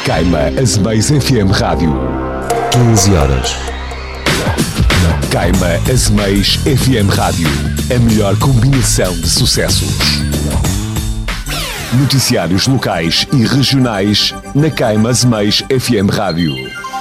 Caima Azeméis FM Rádio. 15 horas. Caima Azeméis FM Rádio. A melhor combinação de sucessos. Noticiários locais e regionais na Caima Azeméis FM Rádio.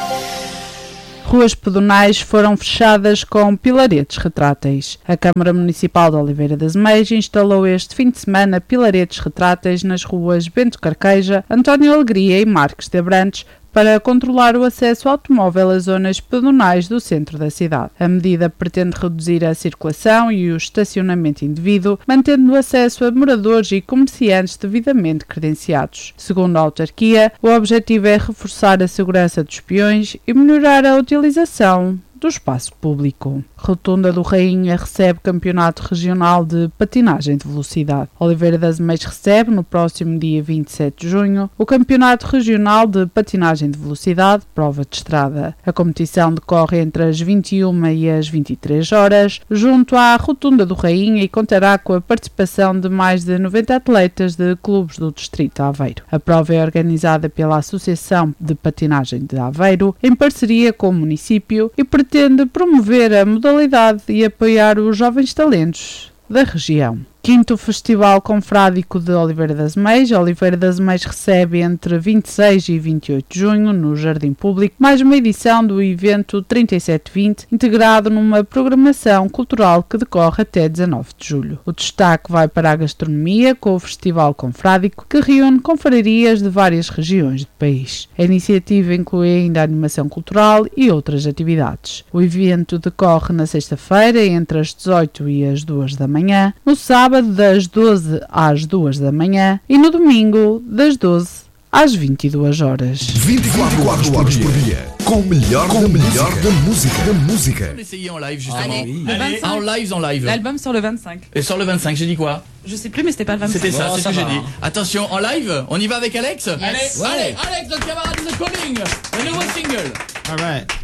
Ruas pedonais foram fechadas com pilaretes retráteis. A Câmara Municipal de Oliveira das Meias instalou este fim de semana pilaretes retráteis nas ruas Bento Carqueja, António Alegria e Marques de Abrantes para controlar o acesso automóvel às zonas pedonais do centro da cidade. A medida pretende reduzir a circulação e o estacionamento indevido, mantendo o acesso a moradores e comerciantes devidamente credenciados. Segundo a autarquia, o objetivo é reforçar a segurança dos peões e melhorar a utilização do espaço público. Rotunda do Rainha recebe Campeonato Regional de Patinagem de Velocidade. Oliveira das Meias recebe, no próximo dia 27 de junho, o Campeonato Regional de Patinagem de Velocidade, prova de estrada. A competição decorre entre as 21 e as 23 horas, junto à Rotunda do Rainha e contará com a participação de mais de 90 atletas de clubes do Distrito de Aveiro. A prova é organizada pela Associação de Patinagem de Aveiro, em parceria com o município, e pretende promover a modalidade e apoiar os jovens talentos da região. Quinto Festival Confrádico de Oliveira das Meias. Oliveira das Meias recebe entre 26 e 28 de junho, no Jardim Público, mais uma edição do evento 3720, integrado numa programação cultural que decorre até 19 de julho. O destaque vai para a gastronomia, com o Festival Confrádico, que reúne confrarias de várias regiões do país. A iniciativa inclui ainda a animação cultural e outras atividades. O evento decorre na sexta-feira, entre as 18 e as 2 da manhã, no sábado, das 12 às 2 da manhã e no domingo, das 12 às 22 horas. 24 horas por dia. Com o melhor da música. On essayait en live justement. Allez, le 25. En live. L'album sur le 25. Et sur le 25, j'ai dit quoi? Je sais plus, mais c'était pas le 25. C'était ça, Oh, c'est ce ça que j'ai va, dit. hein. Attention, en live, on y va avec Alex? Yes. Allez, Alex, notre camarade is coming. Le nouveau single. All right.